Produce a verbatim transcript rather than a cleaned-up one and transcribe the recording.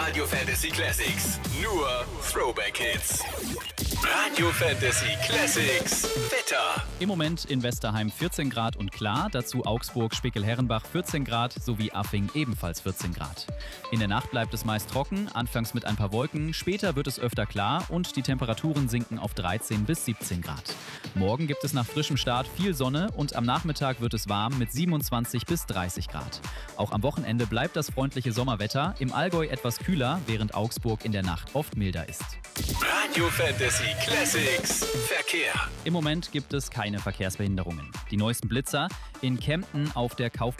Radio Fantasy Classics. Nur Throwback Hits. Radio Fantasy Classics. Wetter. Im Moment in Westerheim vierzehn Grad und klar, dazu Augsburg, Spickel-Herrenbach vierzehn Grad sowie Affing ebenfalls vierzehn Grad. In der Nacht bleibt es meist trocken, anfangs mit ein paar Wolken, später wird es öfter klar und die Temperaturen sinken auf dreizehn bis siebzehn Grad. Morgen gibt es nach frischem Start viel Sonne und am Nachmittag wird es warm mit siebenundzwanzig bis dreißig Grad. Auch am Wochenende bleibt das freundliche Sommerwetter, im Allgäu etwas kühler, während Augsburg in der Nacht oft milder ist. Radio Fantasy Classics. Verkehr. Im Moment gibt es keine Verkehrsbehinderungen. Die neuesten Blitzer: in Kempten auf der Kauf